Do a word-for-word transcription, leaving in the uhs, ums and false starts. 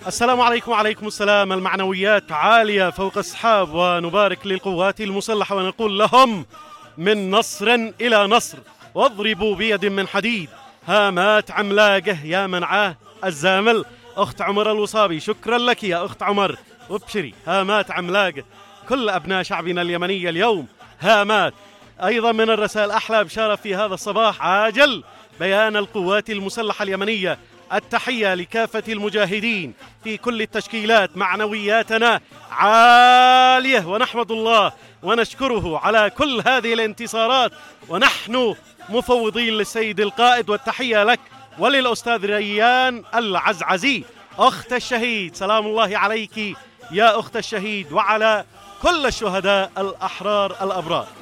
السلام عليكم. وعليكم السلام. المعنويات عالية فوق السحاب، ونبارك للقوات المسلحة ونقول لهم من نصر إلى نصر، واضربوا بيد من حديد. هامات عملاقه يا منعاه الزامل. أخت عمر الوصابي، شكرا لك يا أخت عمر، وابشري. هامات عملاقه كل أبناء شعبنا اليمني اليوم هامات. أيضا من الرسائل أحلى بشارة في هذا الصباح عاجل بيان القوات المسلحة اليمنية. التحية لكافة المجاهدين في كل التشكيلات، معنوياتنا عالية ونحمد الله ونشكره على كل هذه الانتصارات، ونحن مفوضين للسيد القائد. والتحية لك وللأستاذ ريان العزعزي أخت الشهيد، سلام الله عليك يا أخت الشهيد، وعلى كل الشهداء الأحرار الأبرار.